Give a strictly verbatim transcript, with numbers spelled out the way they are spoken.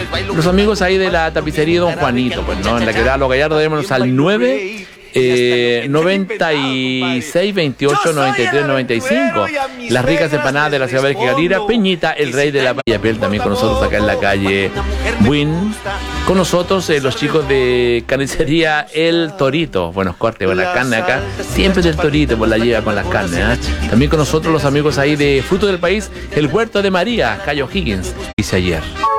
Los amigos ahí de la tapicería Don Juanito, pues, ¿no? En la quebrada Los Gallardos, démonos al nueve Eh, noventa y seis, veintiocho, noventa y tres, noventa y cinco. Las ricas empanadas de la ciudad de Calira. Peñita, el rey de la piel, también con nosotros acá en la calle Buin. Con nosotros eh, los chicos de carnicería El Torito. Buenos cortes, buena carne acá. Siempre del Torito, por la lleva con las carnes, ¿eh? También con nosotros los amigos ahí de Fruto del País, el Huerto de María, Cayo Higgins. Hice ayer.